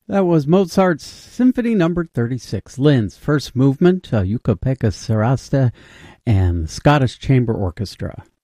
That was Mozart's Symphony Number 36, Linz, first movement, Jukka-Pekka Saraste, and the Scottish Chamber Orchestra.